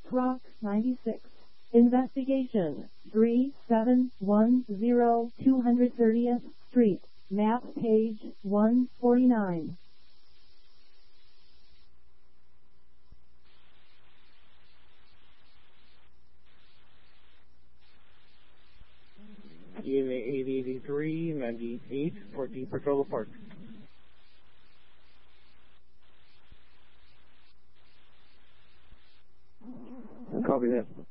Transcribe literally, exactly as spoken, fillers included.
Rock ninety-six. Investigation. three seven one zero two hundred thirtieth Street. Map page one forty-nine. Unit eight eighty-three, ninety-eight, fourteen Portola Park. Copy that.